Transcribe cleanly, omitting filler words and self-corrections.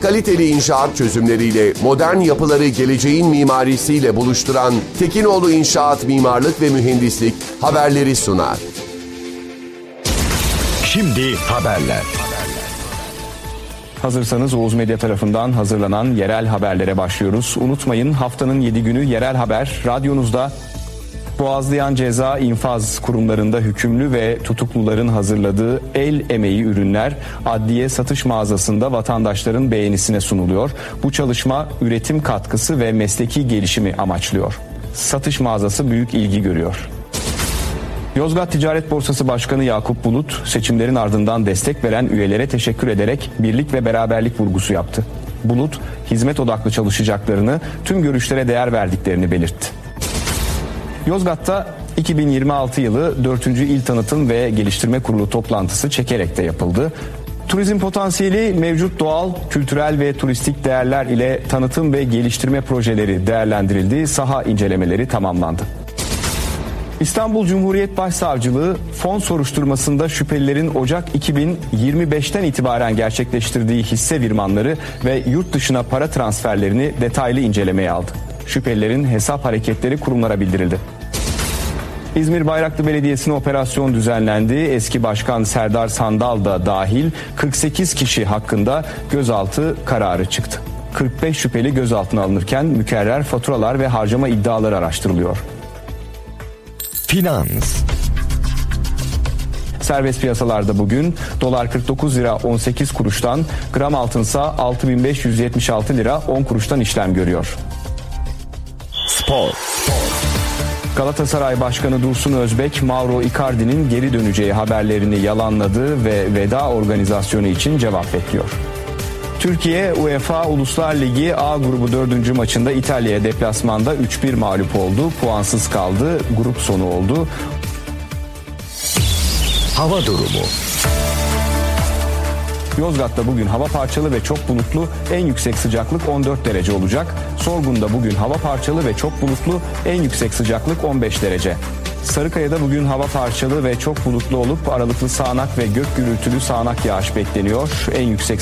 kaliteli inşaat çözümleriyle modern yapıları geleceğin mimarisiyle buluşturan Tekinoğlu İnşaat Mimarlık ve Mühendislik haberleri sunar. Şimdi haberler. Hazırsanız Oğuz Medya tarafından hazırlanan yerel haberlere başlıyoruz. Unutmayın, haftanın 7 günü yerel haber radyonuzda. Boğazlayan Ceza infaz kurumlarında hükümlü ve tutukluların hazırladığı el emeği ürünler adliye satış mağazasında vatandaşların beğenisine sunuluyor. Bu çalışma üretim katkısı ve mesleki gelişimi amaçlıyor. Satış mağazası büyük ilgi görüyor. Yozgat Ticaret Borsası Başkanı Yakup Bulut, seçimlerin ardından destek veren üyelere teşekkür ederek birlik ve beraberlik vurgusu yaptı. Bulut, hizmet odaklı çalışacaklarını, tüm görüşlere değer verdiklerini belirtti. Yozgat'ta 2026 yılı 4. İl Tanıtım ve Geliştirme Kurulu toplantısı Çekerek'te yapıldı. Turizm potansiyeli, mevcut doğal, kültürel ve turistik değerler ile tanıtım ve geliştirme projeleri değerlendirildi, saha incelemeleri tamamlandı. İstanbul Cumhuriyet Başsavcılığı fon soruşturmasında şüphelilerin Ocak 2025'ten itibaren gerçekleştirdiği hisse virmanları ve yurt dışına para transferlerini detaylı incelemeye aldı. Şüphelilerin hesap hareketleri kurumlara bildirildi. İzmir Bayraklı Belediyesi'ne operasyon düzenlendi. Eski Başkan Serdar Sandal da dahil 48 kişi hakkında gözaltı kararı çıktı. 45 şüpheli gözaltına alınırken mükerrer faturalar ve harcama iddiaları araştırılıyor. Finans. Serbest piyasalarda bugün dolar 49 lira 18 kuruştan, gram altınsa 6576 lira 10 kuruştan işlem görüyor. Spor. Galatasaray Başkanı Dursun Özbek, Mauro Icardi'nin geri döneceği haberlerini yalanladı ve veda organizasyonu için cevap bekliyor. Türkiye, UEFA Uluslar Ligi A grubu 4. maçında İtalya'ya deplasmanda 3-1 mağlup oldu. Puansız kaldı. Grup sonu oldu. Hava durumu. Yozgat'ta bugün hava parçalı ve çok bulutlu, en yüksek sıcaklık 14 derece olacak. Sorgun'da bugün hava parçalı ve çok bulutlu, en yüksek sıcaklık 15 derece. Sarıkaya'da bugün hava parçalı ve çok bulutlu olup aralıklı sağanak ve gök gürültülü sağanak yağış bekleniyor. En yüksek